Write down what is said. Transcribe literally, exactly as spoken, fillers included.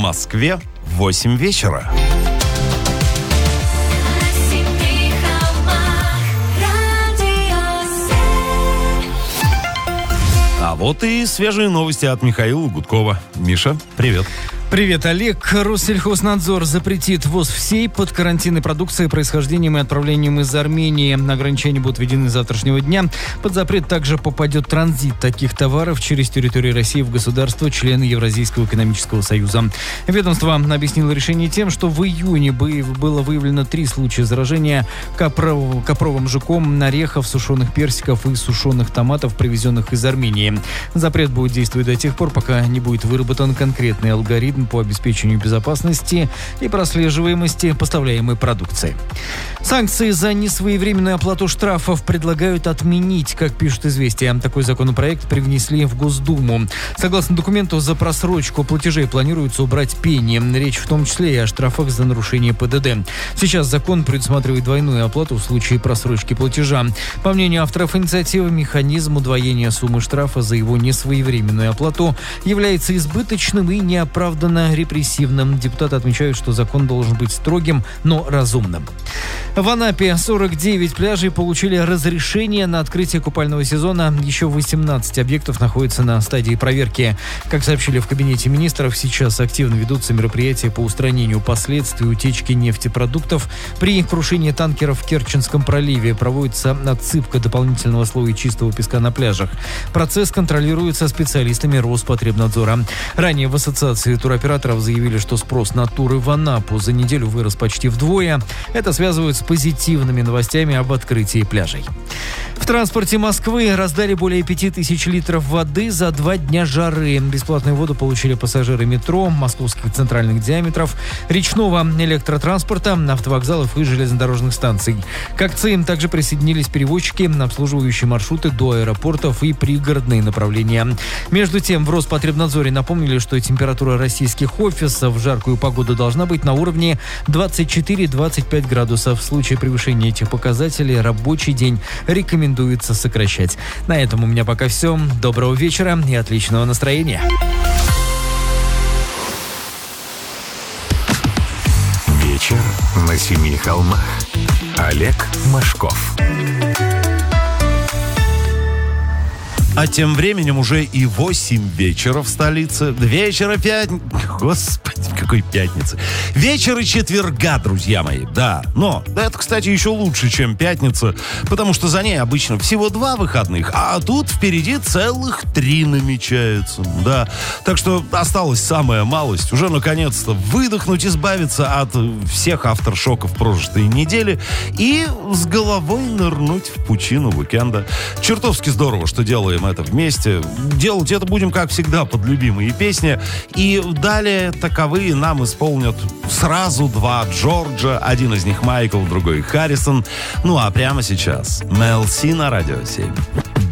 Москве восемь вечера. А вот и свежие новости от Михаила Гудкова. Миша, привет. Привет, Олег. Россельхознадзор запретит ввоз всей подкарантинной продукции происхождением и отправлением из Армении. Ограничения будут введены с завтрашнего дня. Под запрет также попадет транзит таких товаров через территорию России в государства, члены Евразийского экономического союза. Ведомство объяснило решение тем, что в июне было выявлено три случая заражения капров, капровым жуком, орехов, сушеных персиков и сушеных томатов, привезенных из Армении. Запрет будет действовать до тех пор, пока не будет выработан конкретный алгоритм по обеспечению безопасности и прослеживаемости поставляемой продукции. Санкции за несвоевременную оплату штрафов предлагают отменить, как пишут «Известия». Такой законопроект привнесли в Госдуму. Согласно документу, за просрочку платежей планируется убрать пени. Речь в том числе и о штрафах за нарушение ПДД. Сейчас закон предусматривает двойную оплату в случае просрочки платежа. По мнению авторов инициативы, механизм удвоения суммы штрафа за его несвоевременную оплату является избыточным и неоправданным репрессивным. Депутаты отмечают, что закон должен быть строгим, но разумным. В Анапе сорок девять пляжей получили разрешение на открытие купального сезона. Еще восемнадцать объектов находятся на стадии проверки. Как сообщили в кабинете министров, сейчас активно ведутся мероприятия по устранению последствий утечки нефтепродуктов. При крушении танкеров в Керченском проливе проводится отсыпка дополнительного слоя чистого песка на пляжах. Процесс контролируется специалистами Роспотребнадзора. Ранее в ассоциации туроператоров Операторов заявили, что спрос на туры в Анапу за неделю вырос почти вдвое. Это связывают с позитивными новостями об открытии пляжей. В транспорте Москвы раздали более пяти тысяч литров воды за два дня жары. Бесплатную воду получили пассажиры метро, московских центральных диаметров, речного электротранспорта, автовокзалов и железнодорожных станций. К акции также присоединились перевозчики, обслуживающие маршруты до аэропортов и пригородные направления. Между тем, в Роспотребнадзоре напомнили, что температура российских офисов в жаркую погоду должна быть на уровне двадцать четыре - двадцать пять градусов. В случае превышения этих показателей рабочий день рекомендуется сокращать. На этом у меня пока все. Доброго вечера и отличного настроения. Вечер на семи холмах. Олег Машков. А тем временем уже и восемь вечера в столице. Вечера пятницы. Господи, какой пятницы. Вечера четверга, друзья мои. Да, но это, кстати, еще лучше, чем пятница, потому что за ней обычно всего два выходных, а тут впереди целых три намечается. Да, так что осталась самая малость. Уже, наконец-то, выдохнуть, избавиться от всех авторшоков прожитой недели и с головой нырнуть в пучину уикенда. Чертовски здорово, что делаем это вместе. Делать это будем, как всегда, под любимые песни. И далее таковые нам исполнят сразу два Джорджа. Один из них Майкл, другой Харрисон. Ну а прямо сейчас Мел Си на Радио семь.